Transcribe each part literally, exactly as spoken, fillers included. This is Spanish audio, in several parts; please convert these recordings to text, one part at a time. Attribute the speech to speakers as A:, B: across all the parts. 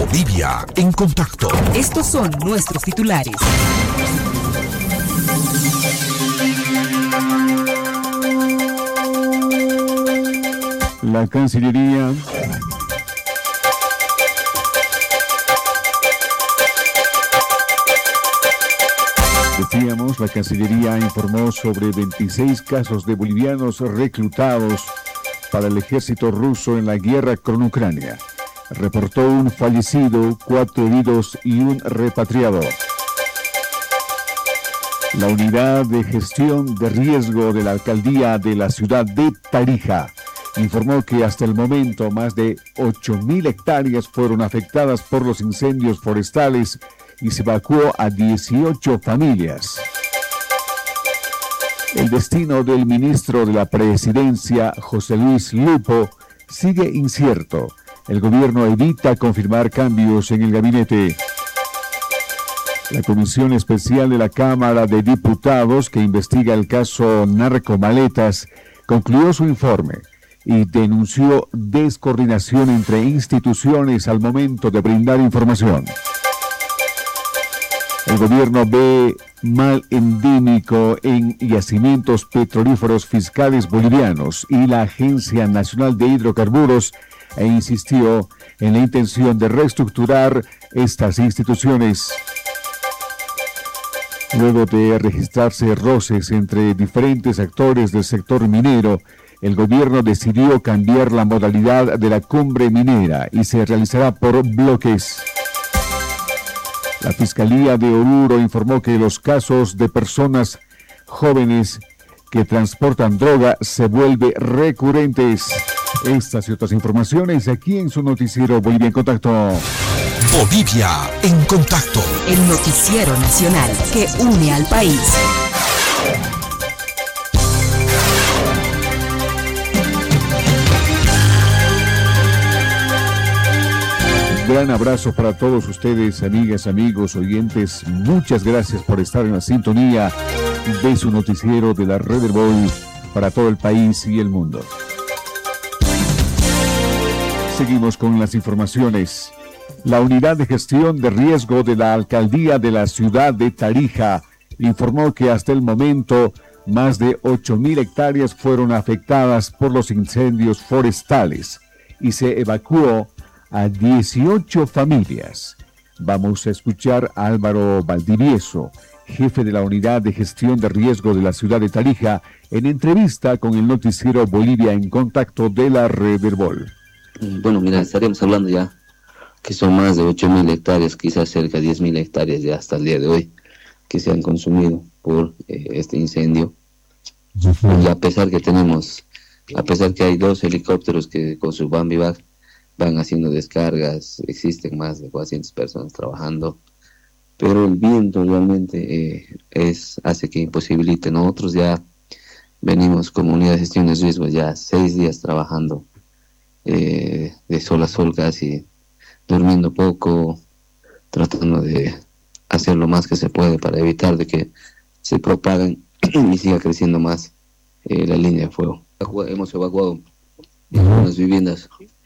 A: Bolivia en contacto.
B: Estos son nuestros titulares.
C: La Cancillería Decíamos, la Cancillería informó sobre veintiséis casos de bolivianos reclutados para el ejército ruso en la guerra con Ucrania. Reportó un fallecido, cuatro heridos y un repatriado. La unidad de gestión de riesgo de la alcaldía de la ciudad de Tarija informó que hasta el momento más de ocho mil hectáreas fueron afectadas por los incendios forestales y se evacuó a dieciocho familias. El destino del ministro de la Presidencia, José Luis Lupo, sigue incierto. El gobierno evita confirmar cambios en el gabinete. La Comisión Especial de la Cámara de Diputados, que investiga el caso Narcomaletas, concluyó su informe y denunció descoordinación entre instituciones al momento de brindar información. El gobierno ve mal endémico en yacimientos petrolíferos fiscales bolivianos y la Agencia Nacional de Hidrocarburos e insistió en la intención de reestructurar estas instituciones. Luego de registrarse roces entre diferentes actores del sector minero, el gobierno decidió cambiar la modalidad de la cumbre minera y se realizará por bloques. La Fiscalía de Oruro informó que los casos de personas jóvenes que transportan droga se vuelven recurrentes. Estas y otras informaciones aquí en su noticiero Bolivia en Contacto.
A: Bolivia en Contacto.
B: El noticiero nacional que une al país.
C: Gran abrazo para todos ustedes, amigas, amigos, oyentes. Muchas gracias por estar en la sintonía de su noticiero de la Red Herbol para todo el país y el mundo. Seguimos con las informaciones. La Unidad de Gestión de Riesgo de la Alcaldía de la ciudad de Tarija informó que hasta el momento más de ocho mil hectáreas fueron afectadas por los incendios forestales y se evacuó a dieciocho familias. Vamos a escuchar a Álvaro Valdivieso, jefe de la Unidad de Gestión de Riesgo de la ciudad de Tarija, en entrevista con el noticiero Bolivia en Contacto de la Red Herbol.
D: Bueno, mira, estaríamos hablando ya que son más de ocho mil hectáreas, quizás cerca de diez mil hectáreas ya hasta el día de hoy, que se han consumido por eh, este incendio. Y a pesar que tenemos, a pesar que hay dos helicópteros que con su Bambivac van haciendo descargas, existen más de cuatrocientas personas trabajando, pero el viento realmente eh, es hace que imposibilite. Nosotros ya venimos como unidad de gestión de riesgos ya seis días trabajando eh, de sol a sol casi, durmiendo poco, tratando de hacer lo más que se puede para evitar de que se propaguen y siga creciendo más eh, la línea de fuego. Hemos evacuado algunas viviendas.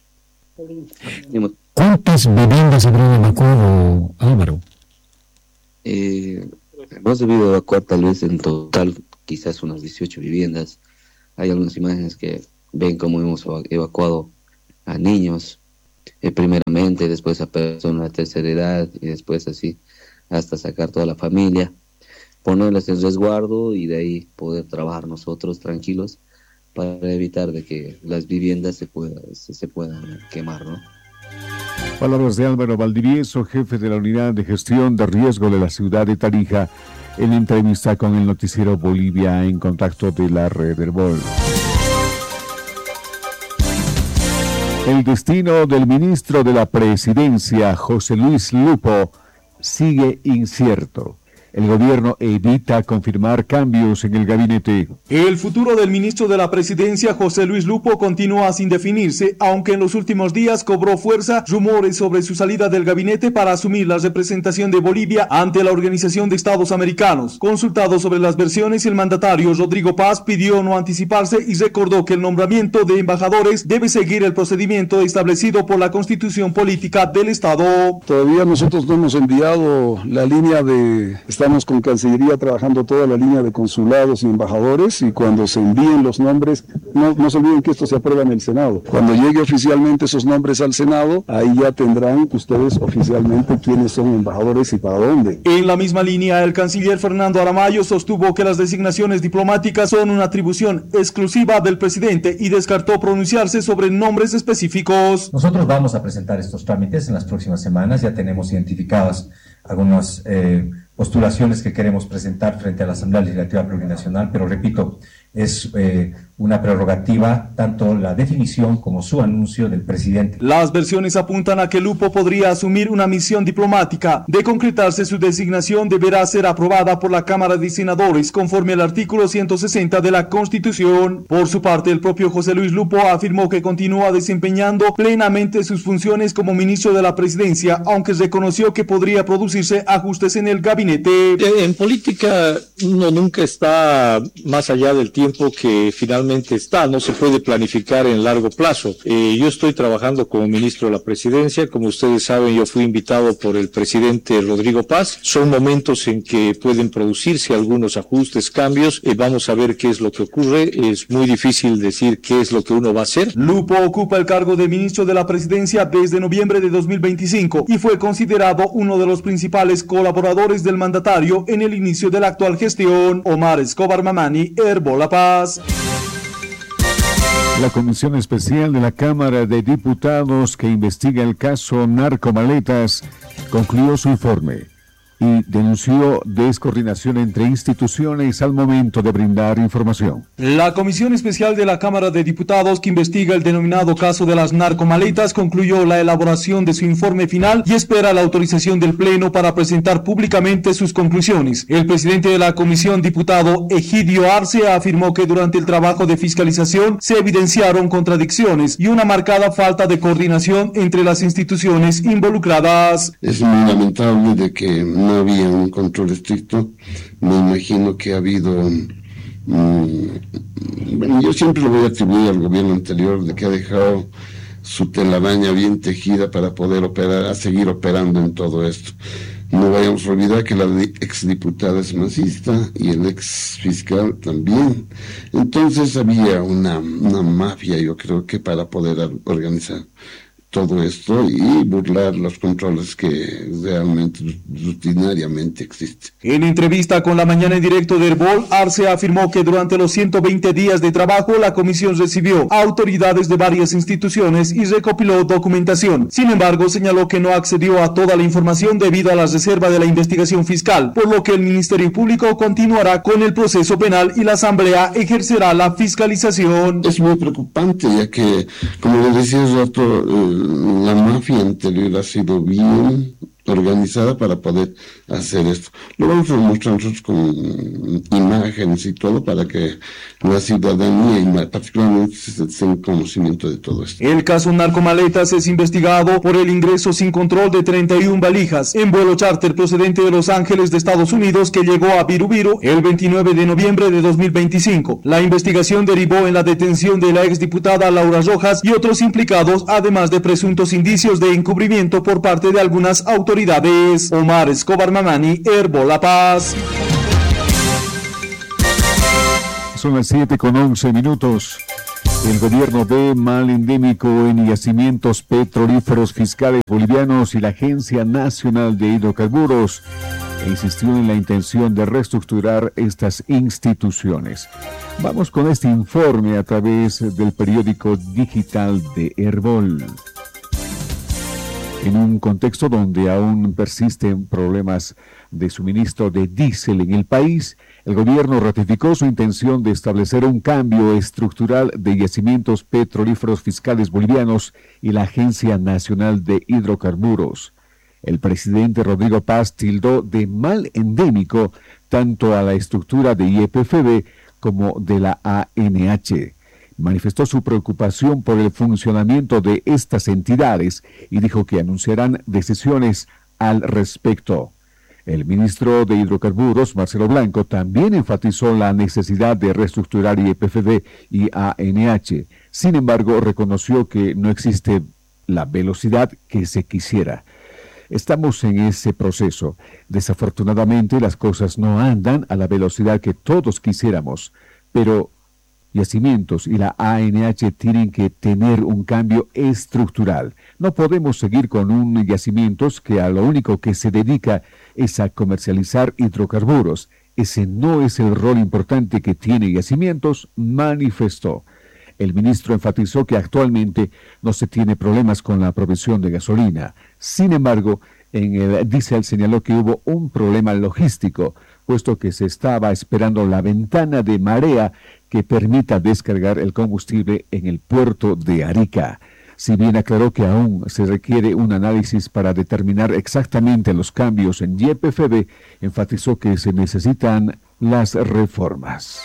E: ¿Cuántas viviendas habrán evacuado, Álvaro?
D: Eh, hemos debido evacuar tal vez en total quizás unas dieciocho viviendas. Hay algunas imágenes que ven cómo hemos evacuado a niños, eh, primeramente, después a personas de tercera edad y después así hasta sacar toda la familia, ponerlas en resguardo y de ahí poder trabajar nosotros tranquilos para evitar de que las viviendas se, pueda, se, se puedan quemar, ¿no?
C: Palabras de Álvaro Valdivieso, jefe de la Unidad de Gestión de Riesgo de la ciudad de Tarija, en entrevista con el noticiero Bolivia en Contacto de la Red Herbol. El destino del ministro de la Presidencia, José Luis Lupo, sigue incierto. el gobierno evita confirmar cambios en el gabinete.
F: El futuro del ministro de la Presidencia, José Luis Lupo, continúa sin definirse, aunque en los últimos días cobró fuerza rumores sobre su salida del gabinete para asumir la representación de Bolivia ante la Organización de Estados Americanos. Consultado sobre las versiones, el mandatario Rodrigo Paz pidió no anticiparse y recordó que el nombramiento de embajadores debe seguir el procedimiento establecido por la Constitución Política del Estado.
G: Todavía nosotros no hemos enviado la línea de... Estamos con Cancillería trabajando toda la línea de consulados y embajadores, y cuando se envíen los nombres, no, no se olviden que esto se aprueba en el Senado. Cuando llegue oficialmente esos nombres al Senado, ahí ya tendrán ustedes oficialmente quiénes son embajadores y para dónde.
F: En la misma línea, el canciller Fernando Aramayo sostuvo que las designaciones diplomáticas son una atribución exclusiva del presidente y descartó pronunciarse sobre nombres específicos.
H: Nosotros vamos a presentar estos trámites en las próximas semanas, ya tenemos identificadas algunas eh, postulaciones que queremos presentar frente a la Asamblea Legislativa Plurinacional, pero repito, es eh, una prerrogativa tanto la definición como su anuncio del presidente.
F: Las versiones apuntan a que Lupo podría asumir una misión diplomática. De concretarse su designación, deberá ser aprobada por la Cámara de Senadores conforme al artículo ciento sesenta de la Constitución. Por su parte, el propio José Luis Lupo afirmó que continúa desempeñando plenamente sus funciones como ministro de la Presidencia, aunque reconoció que podría producirse ajustes en el gabinete.
I: En política uno nunca está más allá del tiempo que finalmente está, no se puede planificar en largo plazo. Eh, yo estoy trabajando como ministro de la Presidencia, como ustedes saben, yo fui invitado por el presidente Rodrigo Paz. Son momentos en que pueden producirse algunos ajustes, cambios, eh, vamos a ver qué es lo que ocurre. Es muy difícil decir qué es lo que uno va a hacer.
F: Lupo ocupa el cargo de ministro de la Presidencia desde noviembre de dos mil veinticinco y fue considerado uno de los principales colaboradores del mandatario en el inicio de la actual gestión. Omar Escobar Mamani, Herbo La Paz.
C: La Comisión Especial de la Cámara de Diputados que investiga el caso Narcomaletas concluyó su informe y denunció descoordinación entre instituciones al momento de brindar información.
F: La Comisión Especial de la Cámara de Diputados que investiga el denominado caso de las narcomaletas concluyó la elaboración de su informe final y espera la autorización del Pleno para presentar públicamente sus conclusiones. El presidente de la comisión, diputado Egidio Arce, afirmó que durante el trabajo de fiscalización se evidenciaron contradicciones y una marcada falta de coordinación entre las instituciones involucradas.
J: Es muy lamentable de que no había un control estricto. Me imagino que ha habido, um, bueno, yo siempre lo voy a atribuir al gobierno anterior, de que ha dejado su telaraña bien tejida para poder operar, a seguir operando en todo esto. No vayamos a olvidar que la exdiputada es masista y el ex fiscal también. Entonces había una, una mafia, yo creo que para poder organizar todo esto y burlar los controles que realmente rutinariamente existen.
F: En entrevista con La Mañana en Directo de Herbol, Arce afirmó que durante los ciento veinte días de trabajo la comisión recibió a autoridades de varias instituciones y recopiló documentación. Sin embargo, señaló que no accedió a toda la información debido a la reserva de la investigación fiscal, por lo que el Ministerio Público continuará con el proceso penal y la Asamblea ejercerá la fiscalización.
J: Es muy preocupante, ya que, como le decía hace rato, eh, la mafia anterior ha sido bien organizada para poder hacer esto. Lo vamos a mostrar nosotros con imágenes y todo para que la ciudadanía y particularmente se tenga conocimiento de todo esto.
F: El caso Narcomaletas es investigado por el ingreso sin control de treinta y una valijas en vuelo charter procedente de Los Ángeles de Estados Unidos que llegó a Birubiru el veintinueve de noviembre de dos mil veinticinco. La investigación derivó en la detención de la exdiputada Laura Rojas y otros implicados, además de presuntos indicios de encubrimiento por parte de algunas autoridades. Omar Escobar Mamani, Herbo La Paz.
C: Son las siete con once minutos. El gobierno ve mal endémico en yacimientos petrolíferos fiscales bolivianos y la Agencia Nacional de Hidrocarburos e insistió en la intención de reestructurar estas instituciones. Vamos con este informe a través del periódico digital de Herbol. En un contexto donde aún persisten problemas de suministro de diésel en el país, el gobierno ratificó su intención de establecer un cambio estructural de yacimientos petrolíferos fiscales bolivianos y la Agencia Nacional de Hidrocarburos. El presidente Rodrigo Paz tildó de mal endémico tanto a la estructura de Y P F B como de la A N H. Manifestó su preocupación por el funcionamiento de estas entidades y dijo que anunciarán decisiones al respecto. El ministro de Hidrocarburos, Marcelo Blanco, también enfatizó la necesidad de reestructurar Y P F B y A N H. Sin embargo, reconoció que no existe la velocidad que se quisiera. Estamos en ese proceso. Desafortunadamente, las cosas no andan a la velocidad que todos quisiéramos, pero Yacimientos y la A N H tienen que tener un cambio estructural. No podemos seguir con un Yacimientos que a lo único que se dedica es a comercializar hidrocarburos. Ese no es el rol importante que tiene Yacimientos, manifestó. El ministro enfatizó que actualmente no se tiene problemas con la provisión de gasolina. Sin embargo, en el diésel señaló que hubo un problema logístico, puesto que se estaba esperando la ventana de marea que permita descargar el combustible en el puerto de Arica. Si bien aclaró que aún se requiere un análisis para determinar exactamente los cambios en Y P F B, enfatizó que se necesitan las reformas.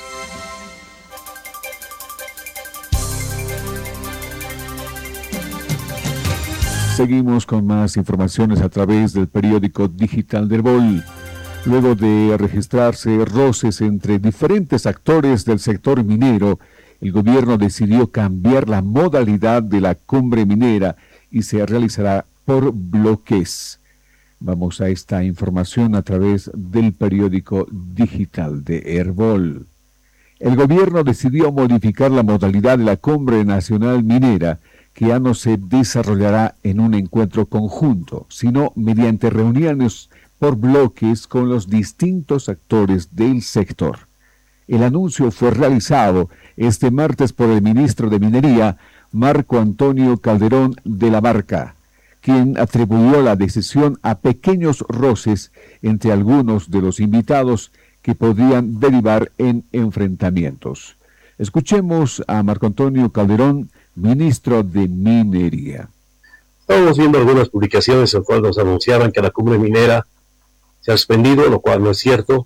C: Seguimos con más informaciones a través del periódico digital del Bol. Luego de registrarse roces entre diferentes actores del sector minero, el gobierno decidió cambiar la modalidad de la cumbre minera y se realizará por bloques. Vamos a esta información a través del periódico digital de Herbol. El gobierno decidió modificar la modalidad de la cumbre nacional minera, que ya no se desarrollará en un encuentro conjunto, sino mediante reuniones por bloques con los distintos actores del sector. El anuncio fue realizado este martes por el ministro de Minería, Marco Antonio Calderón de la Barca, quien atribuyó la decisión a pequeños roces entre algunos de los invitados que podían derivar en enfrentamientos. Escuchemos a Marco Antonio Calderón, ministro de Minería.
K: Estamos viendo algunas publicaciones en las cuales nos anunciaban que la cumbre minera se ha suspendido, lo cual no es cierto.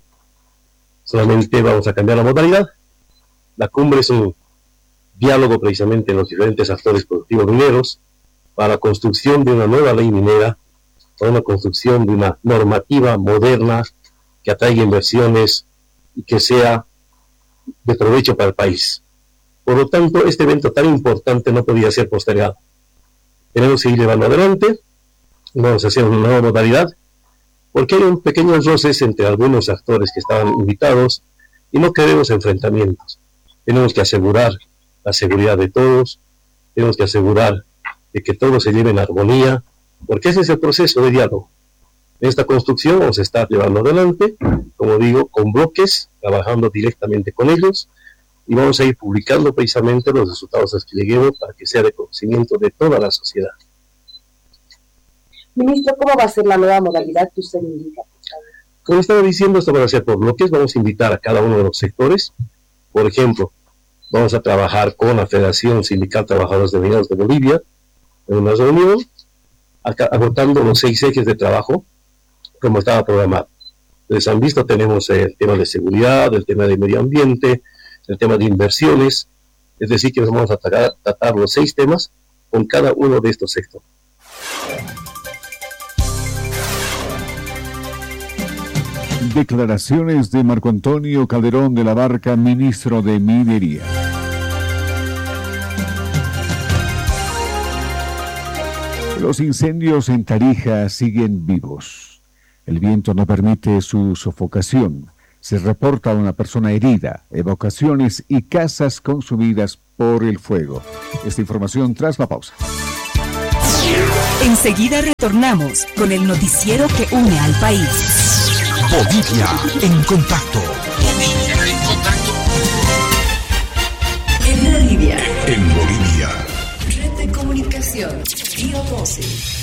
K: Solamente vamos a cambiar la modalidad. La cumbre es un diálogo precisamente en los diferentes actores productivos mineros para la construcción de una nueva ley minera, para una construcción de una normativa moderna que atraiga inversiones y que sea de provecho para el país. Por lo tanto, este evento tan importante no podía ser postergado. Tenemos que ir llevando adelante, vamos a hacer una nueva modalidad, porque hay un pequeño roces entre algunos actores que estaban invitados y no queremos enfrentamientos. Tenemos que asegurar la seguridad de todos, tenemos que asegurar de que todo se lleve en armonía, porque ese es el proceso de diálogo. En esta construcción vamos a estar llevando adelante, como digo, con bloques, trabajando directamente con ellos, y vamos a ir publicando precisamente los resultados a los que lleguemos para que sea de conocimiento de toda la sociedad.
L: Ministro, ¿cómo va a ser la nueva modalidad que usted indica?
K: Como estaba diciendo, esto va a ser por bloques, vamos a invitar a cada uno de los sectores. Por ejemplo, vamos a trabajar con la Federación Sindical Trabajadores de Mineros de Bolivia en una reunión, agotando los seis ejes de trabajo como estaba programado. Ustedes han visto, tenemos el tema de seguridad, el tema de medio ambiente, el tema de inversiones, es decir, que vamos a tratar, tratar los seis temas con cada uno de estos sectores.
C: Declaraciones de Marco Antonio Calderón de la Barca, ministro de Minería. Los incendios en Tarija siguen vivos. El viento no permite su sofocación. Se reporta una persona herida, evacuaciones y casas consumidas por el fuego. Esta información tras la pausa.
B: Enseguida retornamos con el noticiero que une al país.
A: Bolivia en contacto. Bolivia en contacto.
B: En Bolivia.
A: En Bolivia.
B: Red de comunicación. Bio doce.